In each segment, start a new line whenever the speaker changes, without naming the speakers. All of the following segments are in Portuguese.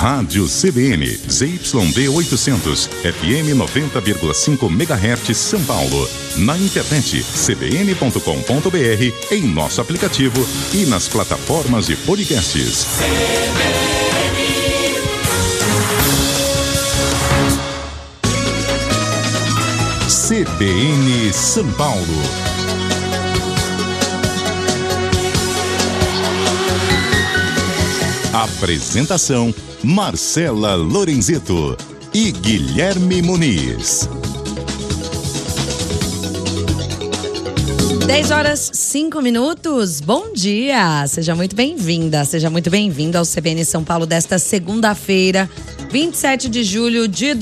Rádio CBN, ZYD 800, FM 90,5 MHz São Paulo. Na internet, cbn.com.br, em nosso aplicativo e nas plataformas de podcasts. CBN São Paulo. Apresentação: Marcela Lorenzeto e Guilherme Muniz.
10h05. Bom dia! Seja muito bem-vinda, seja muito bem-vindo ao CBN São Paulo desta segunda-feira, 27 de julho de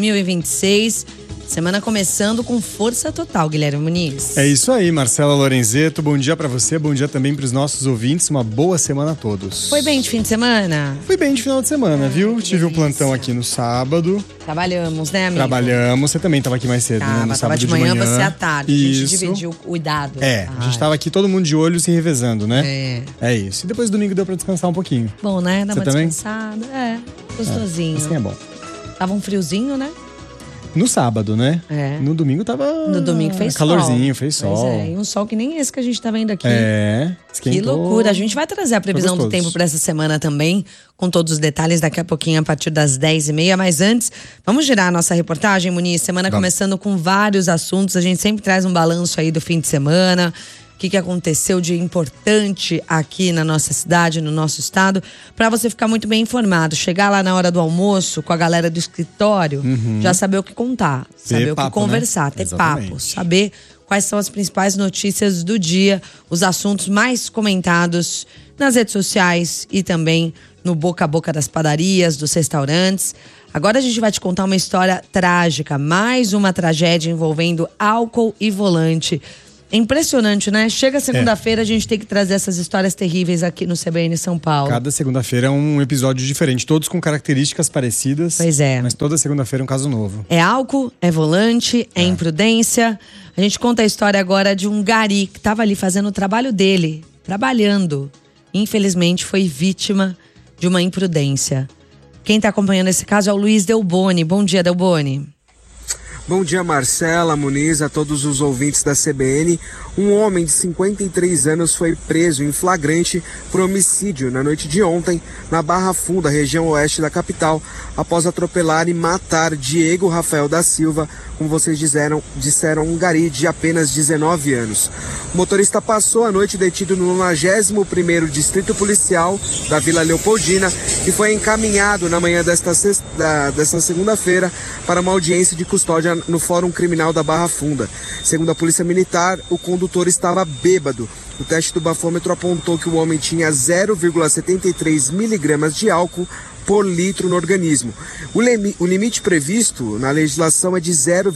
2026. Semana começando com força total, Guilherme Muniz.
É isso aí, Marcela Lorenzeto. Bom dia pra você, bom dia também pros nossos ouvintes. Uma boa semana a todos.
Foi bem de fim de semana?
Fui bem de final de semana, viu? Tive um plantão aqui no sábado.
Trabalhamos, né, amigo?
Trabalhamos. Você também tava aqui mais cedo, né? No sábado
de manhã, você à tarde.
Isso.
A gente dividiu o cuidado.
A gente tava aqui todo mundo de olho se revezando, né? É isso. E depois domingo deu pra descansar um pouquinho.
Bom, né? Dá
você
uma
também?
Descansada. Gostosinho.
Assim é bom.
Tava um friozinho, né?
No sábado, né?
No
domingo tava...
No domingo fez
calorzinho,
sol.
fez sol.
Pois é, e um sol que nem esse que a gente tá vendo aqui.
Esquentou.
Que loucura. A gente vai trazer a previsão do tempo para essa semana também, com todos os detalhes daqui a pouquinho, a partir das 10h30. Mas antes, vamos girar a nossa reportagem, Muniz. Semana começando com vários assuntos. A gente sempre traz um balanço aí do fim de semana. O que aconteceu de importante aqui na nossa cidade, no nosso estado, para você ficar muito bem informado. Chegar lá na hora do almoço com a galera do escritório, já saber o que contar, saber o que conversar, ter papo, saber quais são as principais notícias do dia, os assuntos mais comentados nas redes sociais e também no boca a boca das padarias, dos restaurantes. Agora a gente vai te contar uma história trágica, mais uma tragédia envolvendo álcool e volante. É impressionante, né? Chega segunda-feira, a gente tem que trazer essas histórias terríveis aqui no CBN São Paulo.
Cada segunda-feira é um episódio diferente, todos com características parecidas.
Pois é.
Mas toda segunda-feira é um caso novo.
É álcool, é volante, é imprudência. A gente conta a história agora de um gari que estava ali fazendo o trabalho dele, trabalhando. Infelizmente foi vítima de uma imprudência. Quem está acompanhando esse caso é o Luiz Delboni. Bom dia, Delboni.
Bom dia, Marcela, Muniz, a todos os ouvintes da CBN. Um homem de 53 anos foi preso em flagrante por homicídio na noite de ontem, na Barra Funda, região oeste da capital, após atropelar e matar Diego Rafael da Silva, como vocês disseram, um gari de apenas 19 anos. O motorista passou a noite detido no 91º Distrito Policial da Vila Leopoldina e foi encaminhado na manhã desta segunda-feira para uma audiência de custódia no Fórum Criminal da Barra Funda. Segundo a Polícia Militar, o condutor estava bêbado. O teste do bafômetro apontou que o homem tinha 0,73 miligramas de álcool por litro no organismo. O limite previsto na legislação é de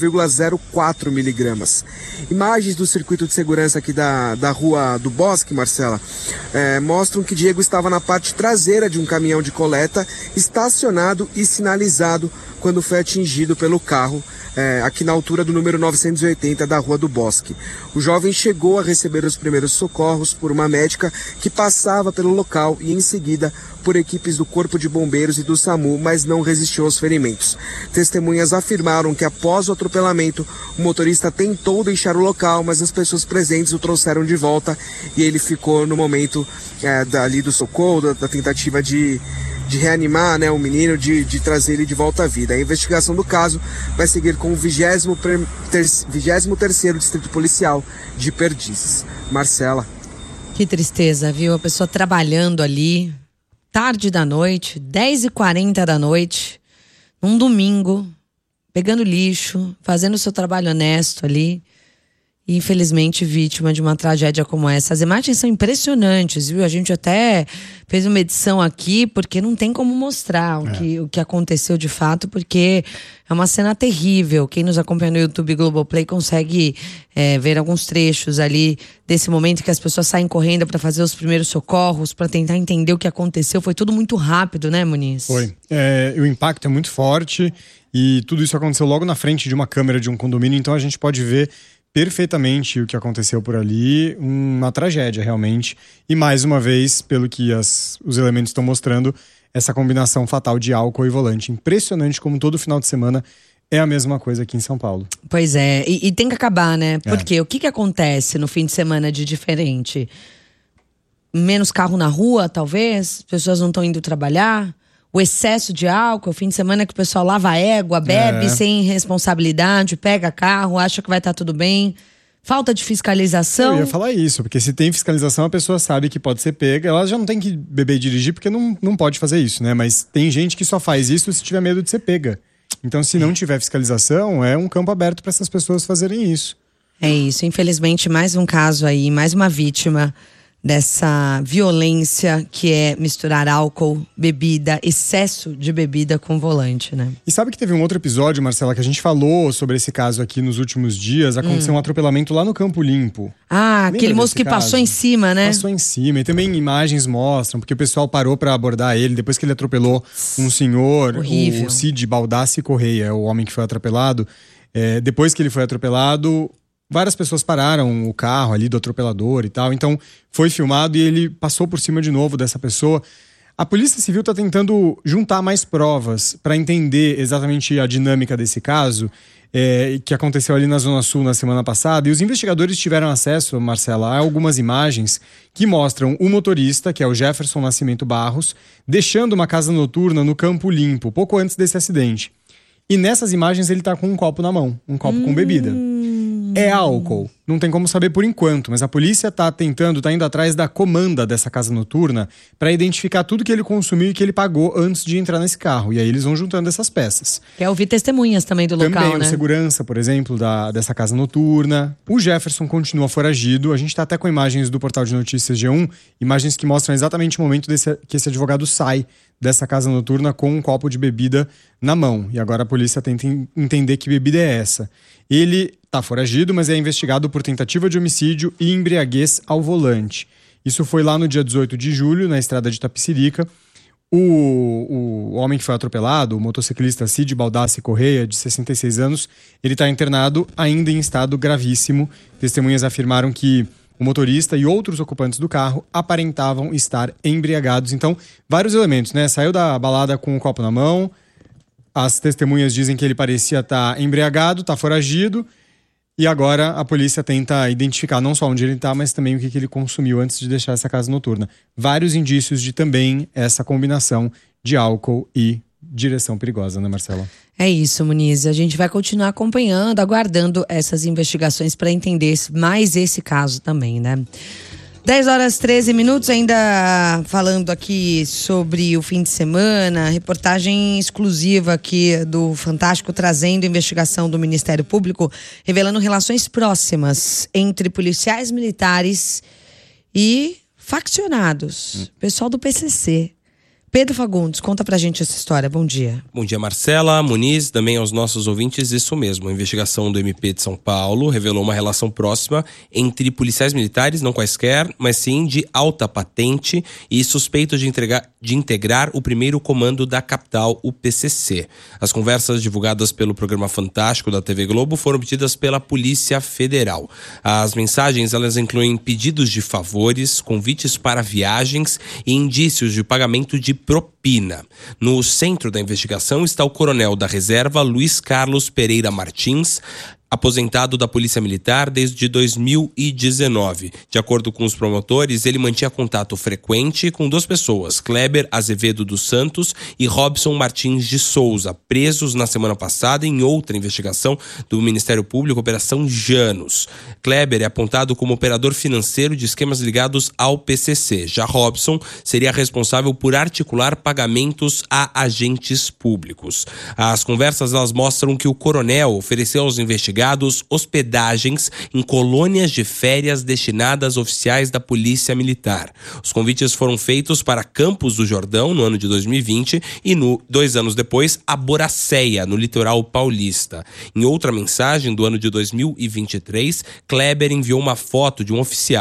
0,04 miligramas. Imagens do circuito de segurança aqui da Rua do Bosque, Marcela, mostram que Diego estava na parte traseira de um caminhão de coleta, estacionado e sinalizado quando foi atingido pelo carro, aqui na altura do número 980 da Rua do Bosque. O jovem chegou a receber os primeiros socorros por uma médica que passava pelo local e em seguida por equipes do Corpo de Bombeiros e do SAMU, mas não resistiu aos ferimentos. Testemunhas afirmaram que após o atropelamento, o motorista tentou deixar o local, mas as pessoas presentes o trouxeram de volta e ele ficou no momento ali do socorro, da tentativa de reanimar, né, o menino, de trazer ele de volta à vida. A investigação do caso vai seguir com o 23º Distrito Policial de Perdizes. Marcela.
Que tristeza, viu? A pessoa trabalhando ali, tarde da noite, 10h40 da noite, num domingo, pegando lixo, fazendo o seu trabalho honesto ali. E infelizmente vítima de uma tragédia como essa. As imagens são impressionantes, viu? A gente até fez uma edição aqui porque não tem como mostrar o que aconteceu de fato, porque é uma cena terrível. Quem nos acompanha no YouTube Globoplay consegue ver alguns trechos ali desse momento que as pessoas saem correndo para fazer os primeiros socorros, para tentar entender o que aconteceu. Foi tudo muito rápido, né, Muniz?
Foi. O impacto é muito forte e tudo isso aconteceu logo na frente de uma câmera de um condomínio, então a gente pode ver perfeitamente o que aconteceu por ali, uma tragédia realmente. E mais uma vez, pelo que os elementos estão mostrando, essa combinação fatal de álcool e volante. Impressionante como todo final de semana é a mesma coisa aqui em São Paulo.
Pois é, e tem que acabar, né? Porque o que acontece no fim de semana de diferente? Menos carro na rua, talvez? As pessoas não estão indo trabalhar? O excesso de álcool, o fim de semana que o pessoal lava a égua, bebe sem responsabilidade, pega carro, acha que vai estar tudo bem. Falta de fiscalização.
Eu ia falar isso, porque se tem fiscalização, a pessoa sabe que pode ser pega. Ela já não tem que beber e dirigir, porque não pode fazer isso, né? Mas tem gente que só faz isso se tiver medo de ser pega. Então, se não tiver fiscalização, é um campo aberto para essas pessoas fazerem isso.
É isso. Infelizmente, mais um caso aí, mais uma vítima dessa violência que é misturar álcool, bebida, excesso de bebida com volante, né?
E sabe que teve um outro episódio, Marcela, que a gente falou sobre esse caso aqui nos últimos dias. Aconteceu um atropelamento lá no Campo Limpo.
Ah, aquele moço que passou em cima, né?
Passou em cima. E também imagens mostram, porque o pessoal parou pra abordar ele depois que ele atropelou um senhor.
Horrível.
O Cid Baldassi Correia, o homem que foi atropelado. Depois que ele foi atropelado, várias pessoas pararam o carro ali do atropelador e tal. Então, foi filmado e ele passou por cima de novo dessa pessoa. A Polícia Civil está tentando juntar mais provas para entender exatamente a dinâmica desse caso, que aconteceu ali na Zona Sul na semana passada. E os investigadores tiveram acesso, Marcela, a algumas imagens que mostram o motorista, que é o Jefferson Nascimento Barros, deixando uma casa noturna no Campo Limpo, pouco antes desse acidente. E nessas imagens ele tá com um copo na mão, um copo com bebida. É álcool, não tem como saber por enquanto, mas a polícia tá indo atrás da comanda dessa casa noturna para identificar tudo que ele consumiu e que ele pagou antes de entrar nesse carro. E aí eles vão juntando essas peças.
Quer ouvir testemunhas também do local,
também,
né?
O segurança, por exemplo, dessa casa noturna. O Jefferson continua foragido. A gente tá até com imagens do portal de notícias G1, imagens que mostram exatamente o momento que esse advogado sai dessa casa noturna com um copo de bebida na mão. E agora a polícia tenta entender que bebida é essa. Ele está foragido, mas é investigado por tentativa de homicídio e embriaguez ao volante. Isso foi lá no dia 18 de julho, na estrada de Itapecerica. O homem que foi atropelado, o motociclista Cid Baldassi Correia, de 66 anos, ele está internado ainda em estado gravíssimo. Testemunhas afirmaram que o motorista e outros ocupantes do carro aparentavam estar embriagados. Então, vários elementos, né? Saiu da balada com um copo na mão. As testemunhas dizem que ele parecia estar embriagado, está foragido. E agora a polícia tenta identificar não só onde ele está, mas também o que ele consumiu antes de deixar essa casa noturna. Vários indícios de também essa combinação de álcool e direção perigosa, né, Marcela? É
isso, Muniz. A gente vai continuar acompanhando, aguardando essas investigações para entender mais esse caso também, né? 10h13, ainda falando aqui sobre o fim de semana, reportagem exclusiva aqui do Fantástico, trazendo investigação do Ministério Público, revelando relações próximas entre policiais militares e faccionados, pessoal do PCC. Pedro Fagundes, conta pra gente essa história. Bom dia.
Bom dia, Marcela, Muniz, também aos nossos ouvintes. Isso mesmo, a investigação do MP de São Paulo revelou uma relação próxima entre policiais militares, não quaisquer, mas sim de alta patente e suspeitos de integrar o primeiro comando da capital, o PCC. As conversas divulgadas pelo programa Fantástico da TV Globo foram obtidas pela Polícia Federal. As mensagens, elas incluem pedidos de favores, convites para viagens e indícios de pagamento de propina. No centro da investigação está o coronel da reserva Luiz Carlos Pereira Martins, aposentado da Polícia Militar desde 2019. De acordo com os promotores, ele mantinha contato frequente com duas pessoas, Kleber Azevedo dos Santos e Robson Martins de Souza, presos na semana passada em outra investigação do Ministério Público, Operação Janos. Kleber é apontado como operador financeiro de esquemas ligados ao PCC. Já Robson seria responsável por articular pagamentos a agentes públicos. As conversas, elas mostram que o coronel ofereceu aos investigados hospedagens em colônias de férias destinadas a oficiais da Polícia Militar. Os convites foram feitos para Campos do Jordão no ano de 2020 e 2 anos depois a Boracéia, no litoral paulista. Em outra mensagem do ano de 2023, Kleber enviou uma foto de um oficial.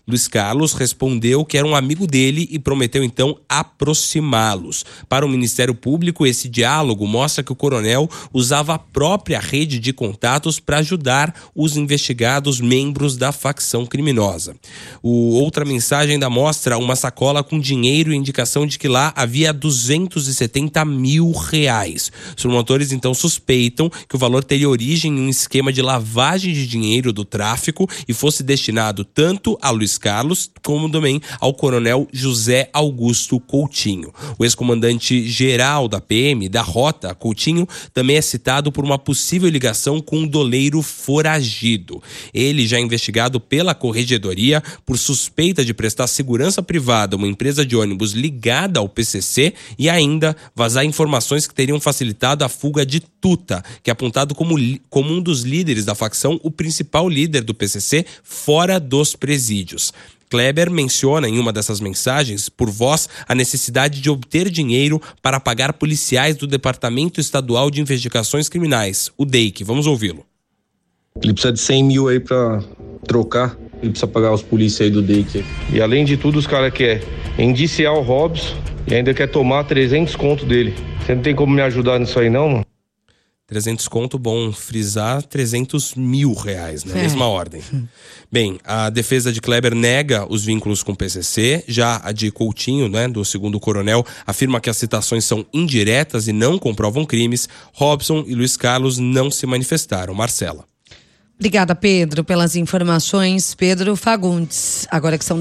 Luiz Carlos respondeu que era um amigo dele e prometeu então aproximá-los. Para o Ministério Público, esse diálogo mostra que o coronel usava a própria rede de contatos para ajudar os investigados membros da facção criminosa. Outra mensagem ainda mostra uma sacola com dinheiro e indicação de que lá havia R$270 mil. Os promotores então suspeitam que o valor teria origem em um esquema de lavagem de dinheiro do tráfico e fosse destinado tanto a Luiz Carlos como também ao coronel José Augusto Coutinho. O ex-comandante-geral da PM, da Rota, Coutinho, também é citado por uma possível ligação com um doleiro foragido. Ele já é investigado pela Corregedoria por suspeita de prestar segurança privada a uma empresa de ônibus ligada ao PCC e ainda vazar informações que teriam facilitado a fuga de Tuta, que é apontado como um dos líderes da facção, o principal líder do PCC, fora dos presídios. Kleber menciona em uma dessas mensagens, por voz, a necessidade de obter dinheiro para pagar policiais do Departamento Estadual de Investigações Criminais, o DEIC. Vamos ouvi-lo.
Ele precisa de 100 mil aí pra trocar, ele precisa pagar os polícias aí do DEIC. E além de tudo, os caras querem indiciar o Robson e ainda quer tomar 300 conto dele. Você não tem como me ajudar nisso aí não, mano?
300 conto, bom frisar, R$300 mil, né? Mesma ordem. Bem, a defesa de Kleber nega os vínculos com o PCC, já a de Coutinho, né, do segundo coronel, afirma que as citações são indiretas e não comprovam crimes. Robson e Luiz Carlos não se manifestaram. Marcela.
Obrigada, Pedro, pelas informações. Pedro Fagundes, agora que são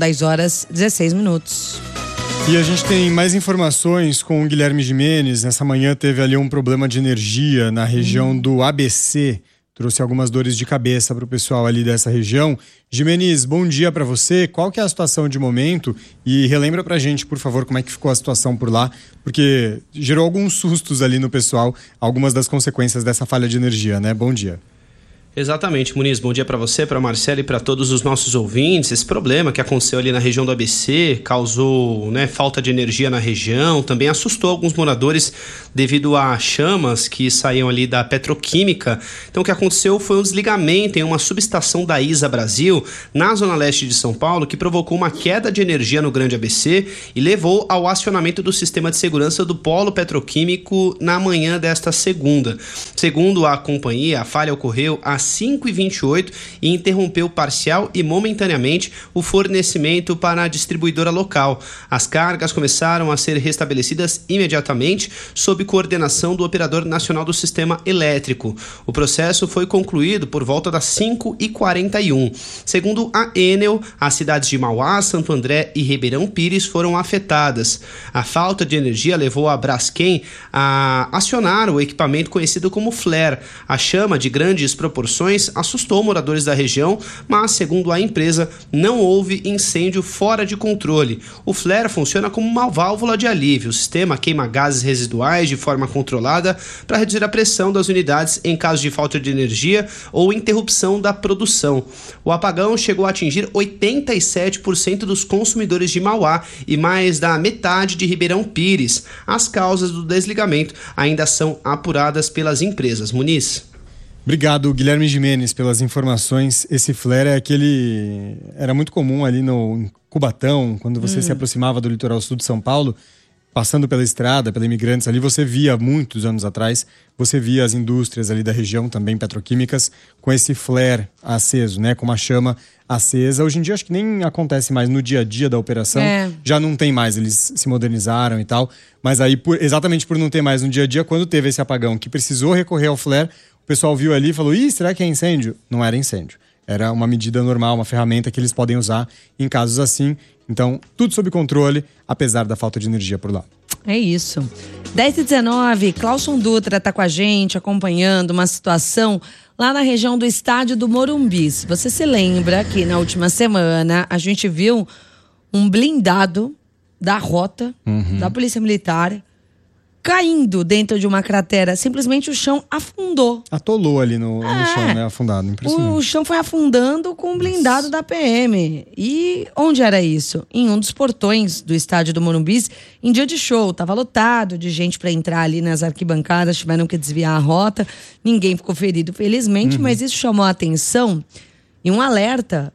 10h16.
E a gente tem mais informações com o Guilherme Gimenez. Nessa manhã teve ali um problema de energia na região do ABC. Trouxe algumas dores de cabeça para o pessoal ali dessa região. Gimenez, bom dia para você. Qual que é a situação de momento? E relembra pra gente, por favor, como é que ficou a situação por lá, porque gerou alguns sustos ali no pessoal, algumas das consequências dessa falha de energia, né? Bom dia.
Exatamente, Muniz. Bom dia para você, para Marcela e para todos os nossos ouvintes. Esse problema que aconteceu ali na região do ABC causou, falta de energia na região, também assustou alguns moradores devido a chamas que saíam ali da petroquímica. Então o que aconteceu foi um desligamento em uma subestação da ISA Brasil, na zona leste de São Paulo, que provocou uma queda de energia no Grande ABC e levou ao acionamento do sistema de segurança do polo petroquímico na manhã desta segunda. Segundo a companhia, a falha ocorreu às 5h28 e interrompeu parcial e momentaneamente o fornecimento para a distribuidora local. As cargas começaram a ser restabelecidas imediatamente sob coordenação do Operador Nacional do Sistema Elétrico. O processo foi concluído por volta das 5h41. Segundo a Enel, as cidades de Mauá, Santo André e Ribeirão Pires foram afetadas. A falta de energia levou a Braskem a acionar o equipamento conhecido como flare. A chama de grandes proporções assustou moradores da região, mas, segundo a empresa, não houve incêndio fora de controle. O flare funciona como uma válvula de alívio. O sistema queima gases residuais de forma controlada para reduzir a pressão das unidades em caso de falta de energia ou interrupção da produção. O apagão chegou a atingir 87% dos consumidores de Mauá e mais da metade de Ribeirão Pires. As causas do desligamento ainda são apuradas pelas empresas. Muniz.
Obrigado, Guilherme Gimenez, pelas informações. Esse flare é aquele... Era muito comum ali no Cubatão, quando você se aproximava do litoral sul de São Paulo, passando pela estrada, pela Imigrantes ali, você via, muitos anos atrás, você via as indústrias ali da região, também petroquímicas, com esse flare aceso, né? Com uma chama acesa. Hoje em dia acho que nem acontece mais no dia a dia da operação. Já não tem mais, eles se modernizaram e tal. Mas aí, exatamente por não ter mais no dia a dia, quando teve esse apagão que precisou recorrer ao flare, o pessoal viu ali e falou, será que é incêndio? Não era incêndio. Era uma medida normal, uma ferramenta que eles podem usar em casos assim. Então, tudo sob controle, apesar da falta de energia por lá.
É isso. 10h19, Clauson Dutra está com a gente, acompanhando uma situação lá na região do estádio do Morumbi. Se você se lembra que na última semana a gente viu um blindado da Rota, da Polícia Militar, caindo dentro de uma cratera. Simplesmente o chão afundou.
Atolou ali no chão, né? Afundado. Impressionante.
O chão foi afundando com o blindado da PM. E onde era isso? Em um dos portões do estádio do Morumbi, em dia de show. Tava lotado de gente para entrar ali nas arquibancadas, tiveram que desviar a rota. Ninguém ficou ferido, felizmente, mas isso chamou a atenção e um alerta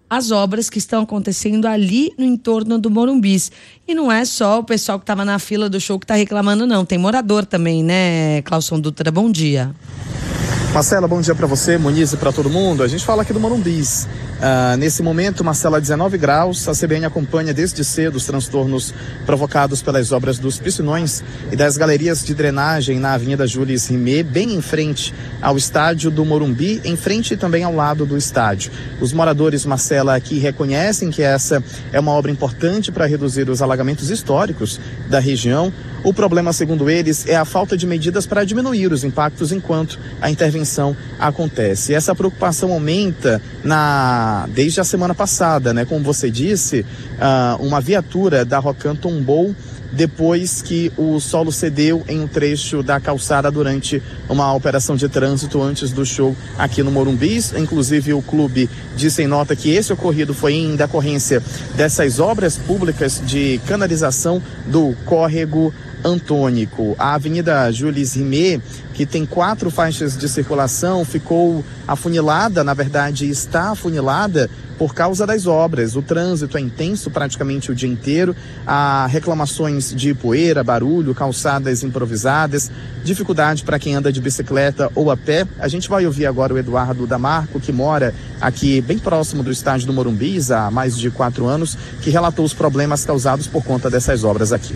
as obras que estão acontecendo ali no entorno do Morumbis. E não é só o pessoal que estava na fila do show que está reclamando, não. Tem morador também, né, Clauson Dutra? Bom dia.
Marcela, bom dia para você, Muniz, e para todo mundo. A gente fala aqui do Morumbis. Nesse momento, Marcela, 19 graus. A CBN acompanha desde cedo os transtornos provocados pelas obras dos piscinões e das galerias de drenagem na Avenida Jules Rimet, bem em frente ao estádio do Morumbi, em frente e também ao lado do estádio. Os moradores, Marcela, aqui reconhecem que essa é uma obra importante para reduzir os alagamentos históricos da região. O problema, segundo eles, é a falta de medidas para diminuir os impactos enquanto a intervenção acontece. E essa preocupação aumenta desde a semana passada, né? Como você disse, uma viatura da Rocan tombou depois que o solo cedeu em um trecho da calçada durante uma operação de trânsito antes do show aqui no Morumbi. Inclusive, o clube disse em nota que esse ocorrido foi em decorrência dessas obras públicas de canalização do córrego Antônico. A Avenida Jules Rimet, que tem 4 faixas de circulação, ficou afunilada, na verdade está afunilada por causa das obras. O trânsito é intenso praticamente o dia inteiro. Há reclamações de poeira, barulho, calçadas improvisadas, dificuldade para quem anda de bicicleta ou a pé. A gente vai ouvir agora o Eduardo Damarco, que mora aqui bem próximo do estádio do Morumbis há mais de 4 anos, que relatou os problemas causados por conta dessas obras aqui.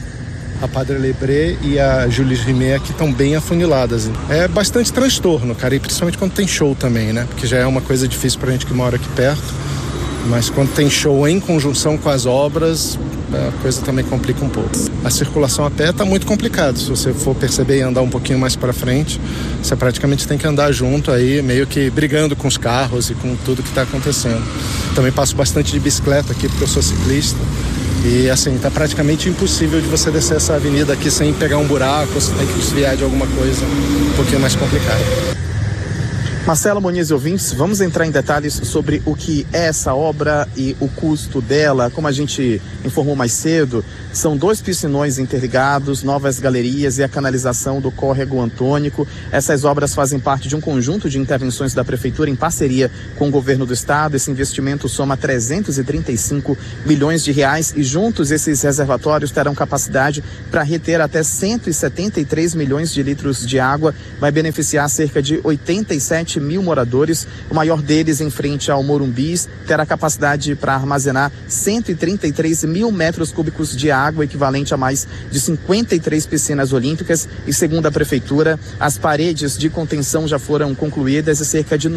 A Padre Lebré e a Jules Rimet aqui estão bem afuniladas. É bastante transtorno, cara, e principalmente quando tem show também, né? Porque já é uma coisa difícil pra gente que mora aqui perto. Mas quando tem show em conjunção com as obras, a coisa também complica um pouco. A circulação a pé tá muito complicado. Se você for perceber e andar um pouquinho mais para frente, você praticamente tem que andar junto aí, meio que brigando com os carros e com tudo que tá acontecendo. Também passo bastante de bicicleta aqui, porque eu sou ciclista. E assim, tá praticamente impossível de você descer essa avenida aqui sem pegar um buraco, você tem que desviar de alguma coisa um pouquinho mais complicada.
Marcela, Muniz e ouvintes, vamos entrar em detalhes sobre o que é essa obra e o custo dela. Como a gente informou mais cedo, são 2 piscinões interligados, novas galerias e a canalização do córrego Antônico. Essas obras fazem parte de um conjunto de intervenções da Prefeitura em parceria com o governo do estado. Esse investimento soma 335 milhões de reais e juntos esses reservatórios terão capacidade para reter até 173 milhões de litros de água. Vai beneficiar cerca de 87 mil moradores. O maior deles, em frente ao Morumbis, terá capacidade para armazenar 133 mil metros cúbicos de água, equivalente a mais de 53 piscinas olímpicas. E segundo a Prefeitura, as paredes de contenção já foram concluídas e cerca de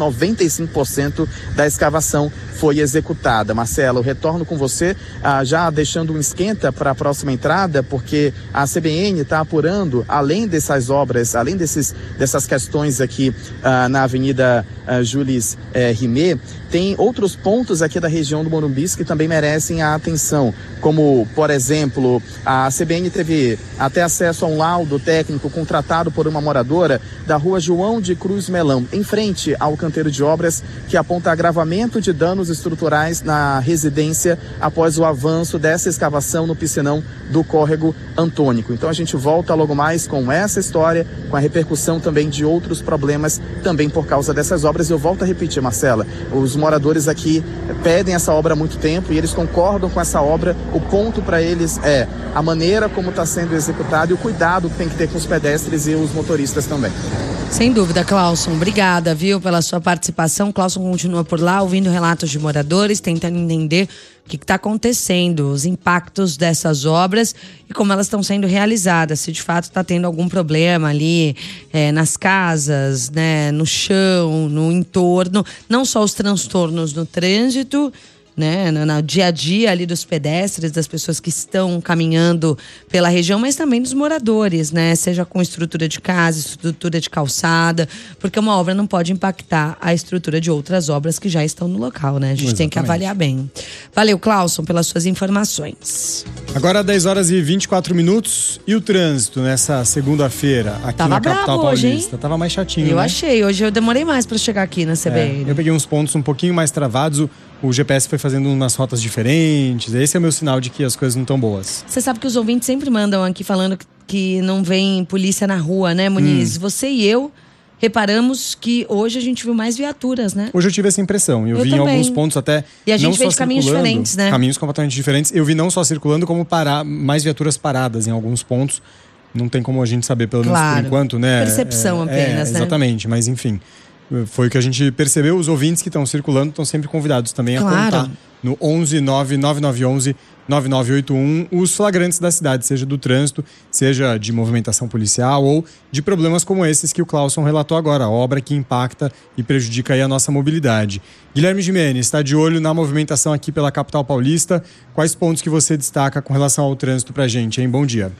95% da escavação foi executada. Marcelo, retorno com você, já deixando um esquenta para a próxima entrada, porque a CBN está apurando, além dessas obras, além dessas questões aqui na Avenida Jules Rimet, tem outros pontos aqui da região do Morumbis que também merecem a atenção, como, por exemplo, a CBN teve até acesso a um laudo técnico contratado por uma moradora da rua João de Cruz Melão, em frente ao canteiro de obras, que aponta agravamento de danos estruturais na residência após o avanço dessa escavação no piscinão do córrego Antônico. Então a gente volta logo mais com essa história, com a repercussão também de outros problemas também por causa dessas obras. Eu volto a repetir, Marcela, os moradores aqui pedem essa obra há muito tempo e eles concordam com essa obra. O ponto para eles é a maneira como está sendo executada e o cuidado que tem que ter com os pedestres e os motoristas também.
Sem dúvida, Clauson. Obrigada, viu, pela sua participação. Clauson continua por lá, ouvindo relatos de moradores, tentando entender o que está acontecendo, os impactos dessas obras e como elas estão sendo realizadas. Se de fato está tendo algum problema ali nas casas, né, no chão, no entorno. Não só os transtornos no trânsito, né, no dia a dia ali dos pedestres, das pessoas que estão caminhando pela região, mas também dos moradores, né, seja com estrutura de casa, estrutura de calçada, porque uma obra não pode impactar a estrutura de outras obras que já estão no local, né, a gente tem que avaliar bem. Valeu, Clauson, pelas suas informações.
Agora 10 horas e 24 minutos e o trânsito nessa segunda-feira aqui na capital paulista. Tava mais chatinho,
eu
né?
achei, hoje eu demorei mais para chegar aqui na CBN.
Eu peguei uns pontos um pouquinho mais travados, o GPS foi fazendo umas rotas diferentes. Esse é o meu sinal de que as coisas não estão boas.
Você sabe que os ouvintes sempre mandam aqui falando que não vem polícia na rua, né, Muniz? Você e eu reparamos que hoje a gente viu mais viaturas, né?
Hoje eu tive essa impressão. Eu vi
também.
Em alguns pontos até.
E a gente
não
veio
só
de caminhos diferentes, né?
Caminhos completamente diferentes. Eu vi não só circulando, como mais viaturas paradas em alguns pontos. Não tem como a gente saber, pelo menos por enquanto, né?
Percepção apenas, né?
Exatamente, mas enfim. Foi o que a gente percebeu. Os ouvintes que estão circulando estão sempre convidados também a contar no 11 99911 9981 os flagrantes da cidade, seja do trânsito, seja de movimentação policial ou de problemas como esses que o Clauson relatou agora, a obra que impacta e prejudica aí a nossa mobilidade. Guilherme Gimenez está de olho na movimentação aqui pela capital paulista. Quais pontos que você destaca com relação ao trânsito pra gente, hein? Bom dia.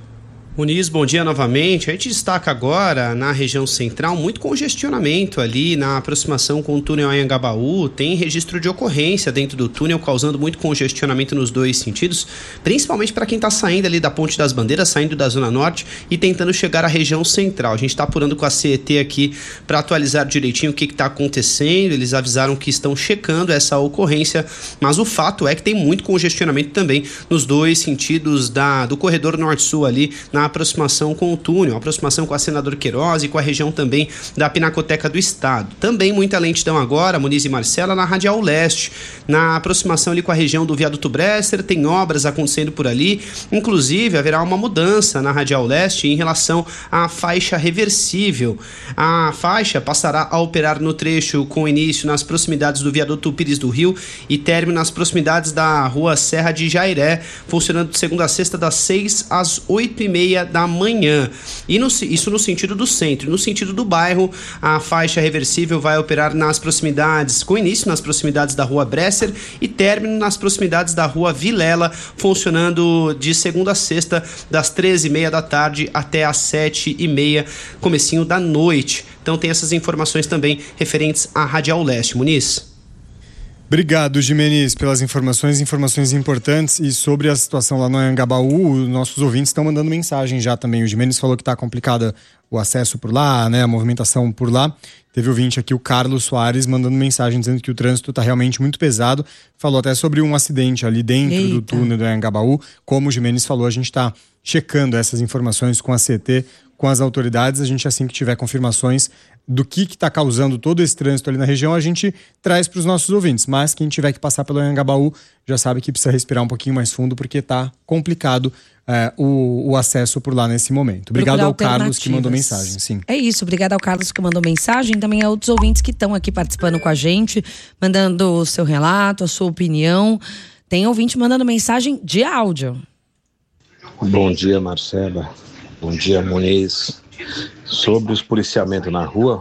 Muniz, bom dia novamente. A gente destaca agora na região central muito congestionamento ali na aproximação com o túnel Anhangabaú. Tem registro de ocorrência dentro do túnel, causando muito congestionamento nos dois sentidos, principalmente para quem está saindo ali da Ponte das Bandeiras, saindo da Zona Norte e tentando chegar à região central. A gente está apurando com a CET aqui para atualizar direitinho o que está acontecendo. Eles avisaram que estão checando essa ocorrência, mas o fato é que tem muito congestionamento também nos dois sentidos do corredor norte-sul ali, na aproximação com o túnel, aproximação com a Senador Queiroz e com a região também da Pinacoteca do Estado. Também muita lentidão agora, Muniz e Marcela, na Radial Leste, na aproximação ali com a região do Viaduto Bresser, tem obras acontecendo por ali, inclusive haverá uma mudança na Radial Leste em relação à faixa reversível. A faixa passará a operar no trecho com início nas proximidades do Viaduto Pires do Rio e término nas proximidades da Rua Serra de Jairé, funcionando de segunda a sexta das 6 às 8h30 da manhã. E isso no sentido do centro. No sentido do bairro, a faixa reversível vai operar nas proximidades, com início nas proximidades da Rua Bresser e término nas proximidades da Rua Vilela, funcionando de segunda a sexta, das 13h30 da tarde até às 7h30, comecinho da noite. Então tem essas informações também referentes à Radial Leste. Muniz?
Obrigado, Gimenez, pelas informações importantes. E sobre a situação lá no Anhangabaú, nossos ouvintes estão mandando mensagem já também. O Gimenez falou que está complicado o acesso por lá, né, a movimentação por lá. Teve ouvinte aqui, o Carlos Soares, mandando mensagem dizendo que o trânsito está realmente muito pesado. Falou até sobre um acidente ali dentro do túnel do Anhangabaú. Como o Gimenez falou, a gente está checando essas informações com a CT, com as autoridades. A gente, assim que tiver confirmações do que está causando todo esse trânsito ali na região, a gente traz para os nossos ouvintes. Mas quem tiver que passar pelo Anhangabaú já sabe que precisa respirar um pouquinho mais fundo, porque está complicado o acesso por lá nesse momento. Obrigado ao Carlos que mandou mensagem. Sim.
É isso, obrigado ao Carlos que mandou mensagem, também a outros ouvintes que estão aqui participando com a gente, mandando o seu relato, a sua opinião. Tem ouvinte mandando mensagem de áudio.
Bom dia, Marcela. Bom dia, Muniz. Sobre os policiamentos na rua,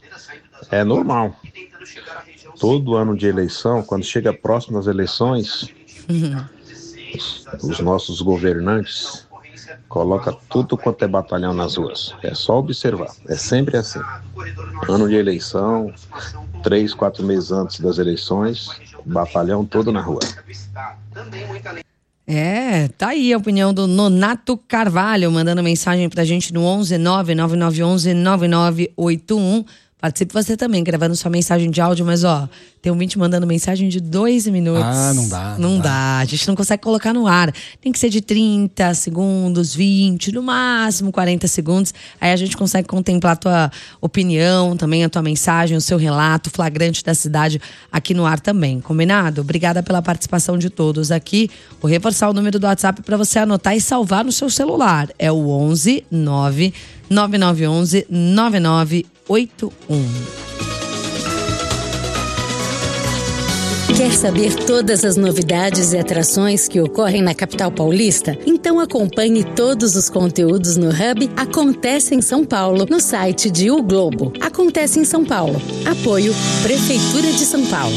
é normal. Todo ano de eleição, quando chega próximo das eleições, os nossos governantes colocam tudo quanto é batalhão nas ruas. É só observar, é sempre assim. Ano de eleição, 3, 4 meses antes das eleições, batalhão todo na rua.
Tá aí a opinião do Nonato Carvalho, mandando mensagem pra gente no 11 99911 9981. Participe você também, gravando sua mensagem de áudio, mas tem um ouvinte mandando mensagem de 2 minutos. Não dá. A gente não consegue colocar no ar. Tem que ser de 30 segundos, 20, no máximo 40 segundos. Aí a gente consegue contemplar a tua opinião, também a tua mensagem, o seu relato, flagrante da cidade aqui no ar também. Combinado? Obrigada pela participação de todos aqui. Vou reforçar o número do WhatsApp para você anotar e salvar no seu celular. É o 11 99911 9981.
Quer saber todas as novidades e atrações que ocorrem na capital paulista? Então acompanhe todos os conteúdos no Hub Acontece em São Paulo, no site de O Globo. Acontece em São Paulo. Apoio Prefeitura de São Paulo.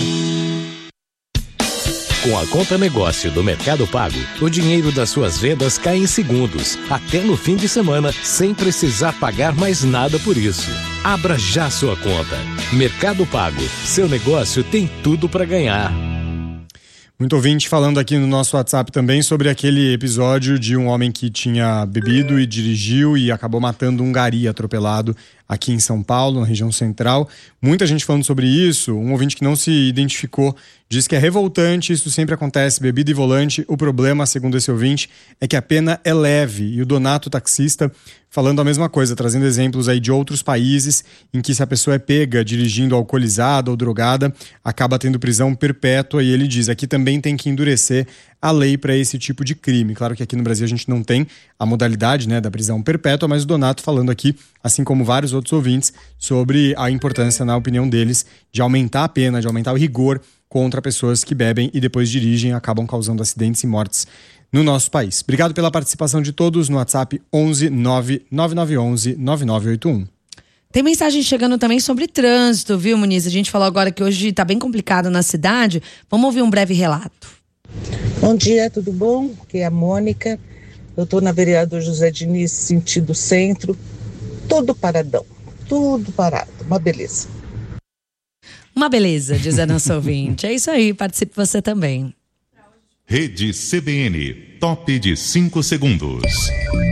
Com a conta negócio do Mercado Pago, o dinheiro das suas vendas cai em segundos, até no fim de semana, sem precisar pagar mais nada por isso. Abra já sua conta. Mercado Pago, seu negócio tem tudo para ganhar.
Muito ouvinte falando aqui no nosso WhatsApp também sobre aquele episódio de um homem que tinha bebido e dirigiu e acabou matando um gari atropelado aqui em São Paulo, na região central. Muita gente falando sobre isso. Um ouvinte que não se identificou diz que é revoltante, isso sempre acontece, bebida e volante. O problema, segundo esse ouvinte, é que a pena é leve. E o Donato, taxista, falando a mesma coisa, trazendo exemplos aí de outros países em que, se a pessoa é pega dirigindo alcoolizada ou drogada, acaba tendo prisão perpétua. E ele diz, aqui também tem que endurecer a lei para esse tipo de crime. Claro que aqui no Brasil a gente não tem a modalidade, né, da prisão perpétua, mas o Donato falando aqui, assim como vários outros ouvintes, sobre a importância, na opinião deles, de aumentar a pena, de aumentar o rigor contra pessoas que bebem e depois dirigem e acabam causando acidentes e mortes no nosso país. Obrigado pela participação de todos no WhatsApp 11 99911 9981.
Tem mensagem chegando também sobre trânsito, viu, Muniz? A gente falou agora que hoje está bem complicado na cidade. Vamos ouvir um breve relato.
Bom dia, tudo bom? Aqui é a Mônica. Eu estou na Vereador José Diniz, sentido centro. Tudo paradão, tudo parado. Uma beleza.
Uma beleza, diz a nossa ouvinte. É isso aí, participe você também.
Rede CBN, top de 5 segundos.